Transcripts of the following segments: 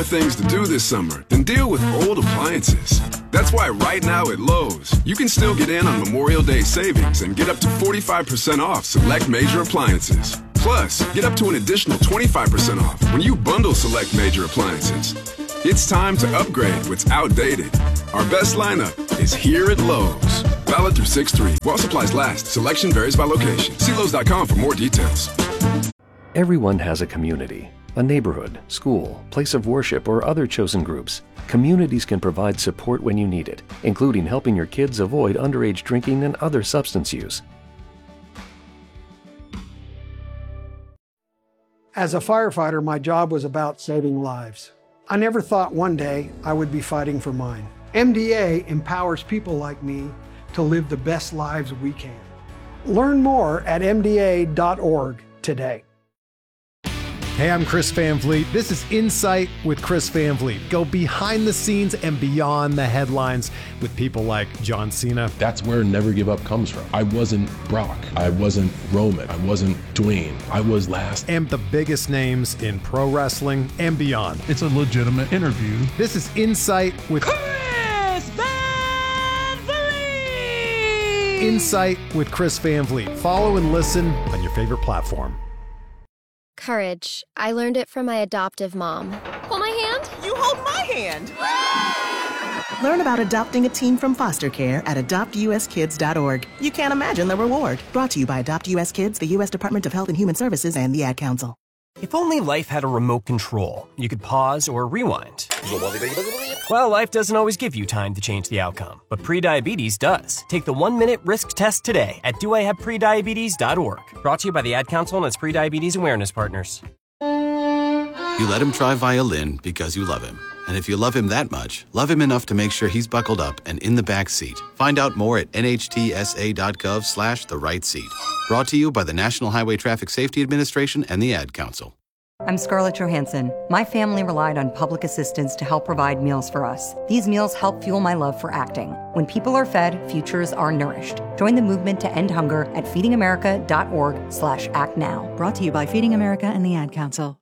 better things to do this summer than deal with old appliances. That's why right now at Lowe's, you can still get in on Memorial Day savings and get up to 45% off select major appliances. Plus, get up to an additional 25% off when you bundle select major appliances. It's time to upgrade what's outdated. Our best lineup is here at Lowe's. Valid through 6/3. While supplies last, selection varies by location. See Lowe's.com for more details. Everyone has a community, a neighborhood, school, place of worship, or other chosen groups. Communities can provide support when you need it, including helping your kids avoid underage drinking and other substance use. As a firefighter, my job was about saving lives. I never thought one day I would be fighting for mine. MDA empowers people like me to live the best lives we can. Learn more at mda.org today. Hey, I'm Chris Van Vliet. This is Insight with Chris Van Vliet. Go behind the scenes and beyond the headlines with people like John Cena. That's where Never Give Up comes from. I wasn't Brock. I wasn't Roman. I wasn't Dwayne. I was last. And the biggest names in pro wrestling and beyond. It's a legitimate interview. This is Insight with Chris Van Vliet. Insight with Chris Van Vliet. Follow and listen on your favorite platform. Courage. I learned it from my adoptive mom. Hold my hand. You hold my hand. Learn about adopting a teen from foster care at adoptuskids.org. You can't imagine the reward. Brought to you by Adopt US Kids, the U.S. Department of Health and Human Services, and the Ad Council. If only life had a remote control, you could pause or rewind. Well, life doesn't always give you time to change the outcome, but prediabetes does. Take the 1-minute risk test today at doihaveprediabetes.org. Brought to you by the Ad Council and its prediabetes awareness partners. You let him try violin because you love him. And if you love him that much, love him enough to make sure he's buckled up and in the back seat. Find out more at nhtsa.gov/the-right-seat. Brought to you by the National Highway Traffic Safety Administration and the Ad Council. I'm Scarlett Johansson. My family relied on public assistance to help provide meals for us. These meals help fuel my love for acting. When people are fed, futures are nourished. Join the movement to end hunger at feedingamerica.org/actnow. Brought to you by Feeding America and the Ad Council.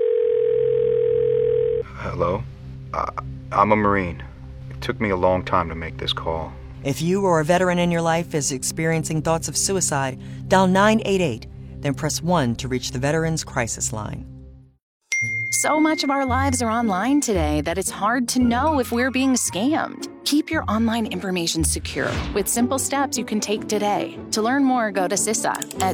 Hello? I'm a Marine. It took me a long time to make this call. If you or a veteran in your life is experiencing thoughts of suicide, dial 988, then press 1 to reach the Veterans Crisis Line. So much of our lives are online today that it's hard to know if we're being scammed. Keep your online information secure with simple steps you can take today. To learn more, go to CISA at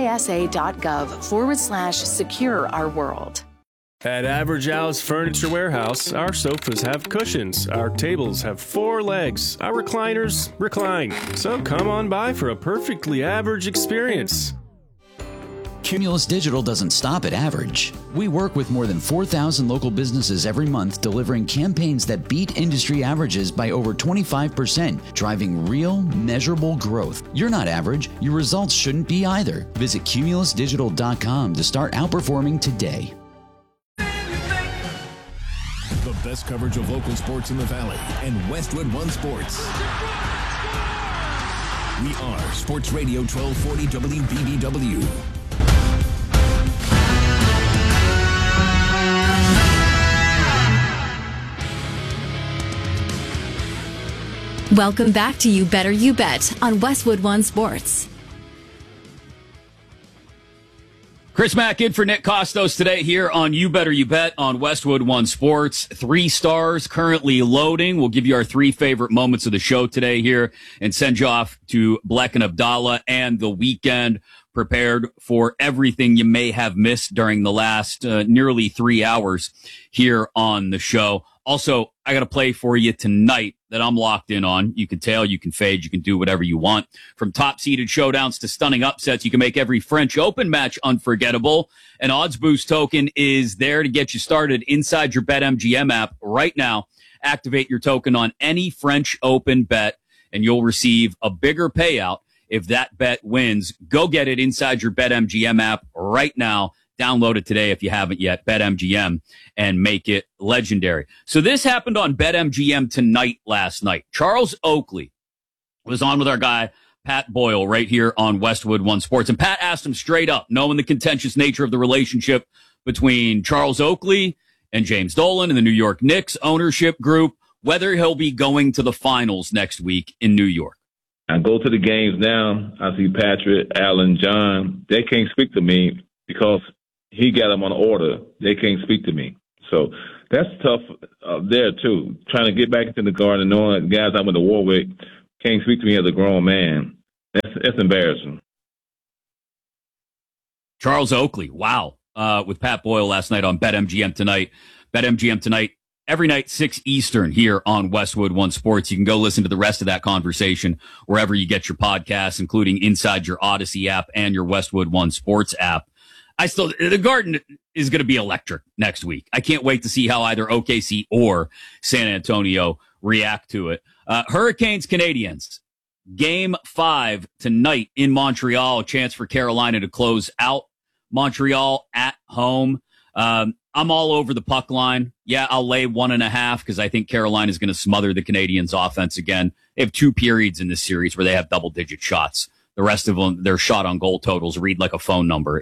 cisa.gov/secure our world. At Average Al's Furniture Warehouse, our sofas have cushions, our tables have 4 legs, our recliners recline. So come on by for a perfectly average experience. Cumulus Digital doesn't stop at average. We work with more than 4,000 local businesses every month, delivering campaigns that beat industry averages by over 25%, driving real, measurable growth. You're not average. Your results shouldn't be either. Visit cumulusdigital.com to start outperforming today. The best coverage of local sports in the Valley and Westwood One Sports. We are Sports Radio 1240 WBBW. Welcome back to You Better You Bet on Westwood One Sports. Chris Mack in for Nick Costos today here on You Better You Bet on Westwood One Sports. 3 stars currently loading. We'll give you our 3 favorite moments of the show today here and send you off to Bleck and Abdallah and the weekend, prepared for everything you may have missed during the last nearly 3 hours here on the show. Also, I got to play for you tonight that I'm locked in on. You can tail, you can fade, you can do whatever you want. From top-seeded showdowns to stunning upsets, you can make every French Open match unforgettable. An Odds Boost token is there to get you started inside your BetMGM app right now. Activate your token on any French Open bet, and you'll receive a bigger payout if that bet wins. Go get it inside your BetMGM app right now. Download it today if you haven't yet, BetMGM, and make it legendary. So this happened on BetMGM tonight last night. Charles Oakley was on with our guy, Pat Boyle, right here on Westwood One Sports. And Pat asked him straight up, knowing the contentious nature of the relationship between Charles Oakley and James Dolan and the New York Knicks ownership group, whether he'll be going to the finals next week in New York. I go to the games now. I see Patrick, Allen, John. They can't speak to me because he got them on order. They can't speak to me. So that's tough there, too. Trying to get back into the Garden and knowing that guys I went to war with can't speak to me as a grown man. That's embarrassing. Charles Oakley, wow, with Pat Boyle last night on BetMGM Tonight. BetMGM Tonight, every night, 6 Eastern here on Westwood One Sports. You can go listen to the rest of that conversation wherever you get your podcasts, including inside your Odyssey app and your Westwood One Sports app. The Garden is going to be electric next week. I can't wait to see how either OKC or San Antonio react to it. Hurricanes, Canadiens, Game 5 tonight in Montreal. A chance for Carolina to close out Montreal at home. I'm all over the puck line. Yeah, I'll lay 1.5 because I think Carolina is going to smother the Canadiens' offense again. They have 2 periods in this series where they have double-digit shots. The rest of them, their shot on goal totals read like a phone number,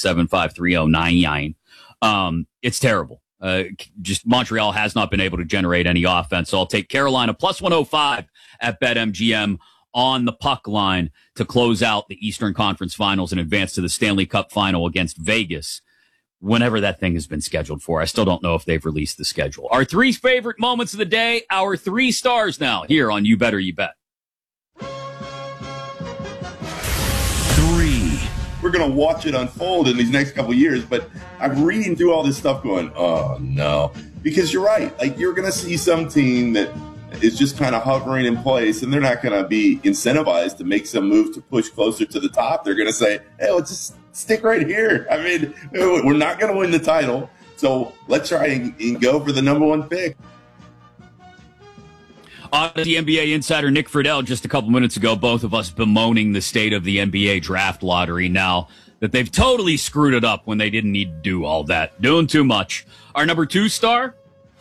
867-530-99. It's terrible. Just Montreal has not been able to generate any offense. So I'll take Carolina plus 105 at BetMGM on the puck line to close out the Eastern Conference Finals and advance to the Stanley Cup Final against Vegas whenever that thing has been scheduled for. I still don't know if they've released the schedule. Our 3 favorite moments of the day, our 3 stars now here on You Better You Bet. We're going to watch it unfold in these next couple of years, but I'm reading through all this stuff going, oh, no. Because you're right. Like, you're going to see some team that is just kind of hovering in place, and they're not going to be incentivized to make some move to push closer to the top. They're going to say, hey, let's just stick right here. I mean, we're not going to win the title, so let's try and go for the number 1 pick. The NBA insider Nick Friedel just a couple minutes ago, both of us bemoaning the state of the NBA draft lottery now that they've totally screwed it up when they didn't need to do all that. Doing too much. Our number 2 star?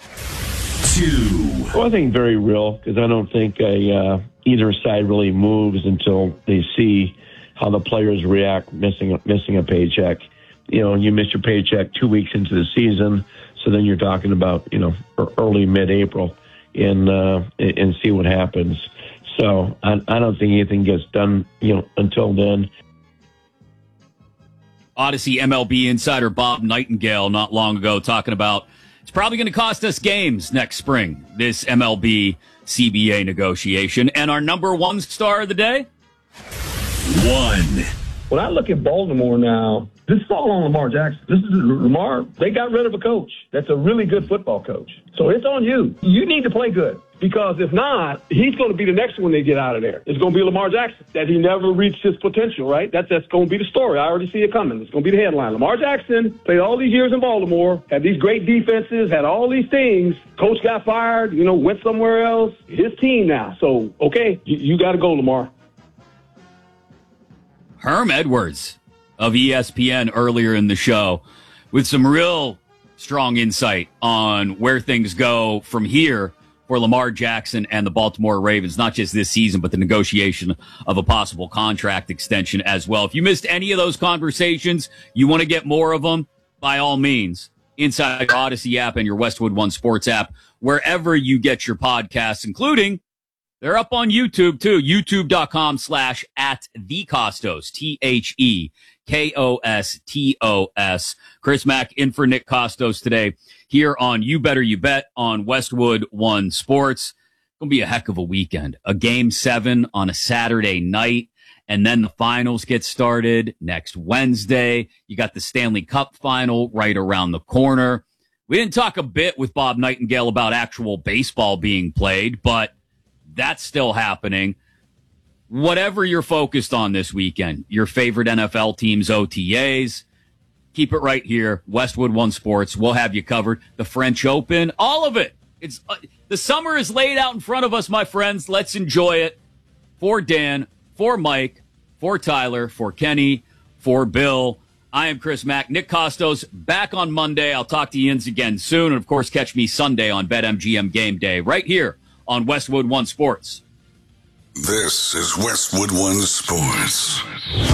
2. Well, I think very real because I don't think either side really moves until they see how the players react missing a paycheck. You know, you miss your paycheck 2 weeks into the season, so then you're talking about, early, mid-April. And see what happens. So I don't think anything gets done, until then. Odyssey MLB insider Bob Nightingale not long ago talking about it's probably going to cost us games next spring, this MLB CBA negotiation. And our number 1 star of the day? 1. When I look at Baltimore now, this is all on Lamar Jackson. This is Lamar. They got rid of a coach that's a really good football coach. So it's on you. You need to play good because if not, he's going to be the next one they get out of there. It's going to be Lamar Jackson, that he never reached his potential, right? That's going to be the story. I already see it coming. It's going to be the headline. Lamar Jackson played all these years in Baltimore, had these great defenses, had all these things. Coach got fired, went somewhere else. His team now. So, okay, you got to go, Lamar. Herm Edwards of ESPN earlier in the show with some real strong insight on where things go from here for Lamar Jackson and the Baltimore Ravens, not just this season, but the negotiation of a possible contract extension as well. If you missed any of those conversations, you want to get more of them, by all means, inside your Odyssey app and your Westwood One Sports app, wherever you get your podcasts, including they're up on YouTube, too. YouTube.com/@thecostos, TheKostos. Chris Mack in for Nick Kostos today here on You Better You Bet on Westwood One Sports. Going to be a heck of a weekend. A Game 7 on a Saturday night, and then the finals get started next Wednesday. You got the Stanley Cup final right around the corner. We didn't talk a bit with Bob Nightingale about actual baseball being played, but that's still happening. Whatever you're focused on this weekend, your favorite NFL teams, OTAs, keep it right here. Westwood One Sports. We'll have you covered. The French Open, all of it. It's the summer is laid out in front of us, my friends. Let's enjoy it. For Dan, for Mike, for Tyler, for Kenny, for Bill. I am Chris Mack. Nick Kostos back on Monday. I'll talk to you again soon. And, of course, catch me Sunday on BetMGM Game Day right here on Westwood One Sports. This is Westwood One Sports.